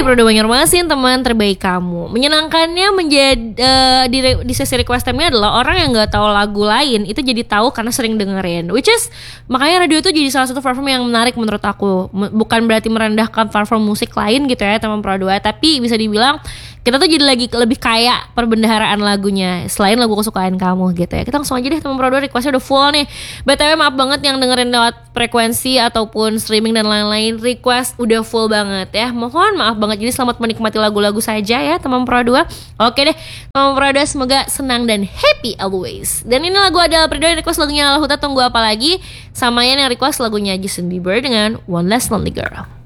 di Pro Banjarmasin, teman terbaik kamu. Menyenangkannya di sesi request time-nya adalah orang yang nggak tahu lagu lain itu jadi tahu karena sering dengerin. Which is makanya radio itu jadi salah satu platform yang menarik menurut aku. Bukan berarti merendahkan platform musik lain gitu ya teman Pro 2, tapi bisa dibilang kita tuh jadi lagi lebih kaya perbendaharaan lagunya selain lagu kesukaan kamu gitu ya. Kita langsung aja deh teman Pro 2, requestnya udah full nih. BTW maaf banget yang dengerin lewat frekuensi ataupun streaming dan lain-lain, request udah full banget ya. Mohon maaf banget, jadi selamat menikmati lagu-lagu saja ya teman Pro 2. Oke deh teman Pro 2, semoga senang dan happy always. Dan ini lagu adalah Pro 2 request lagunya Lahuta, tunggu apa lagi. Sama yang request lagunya Justin Bieber dengan One Less Lonely Girl.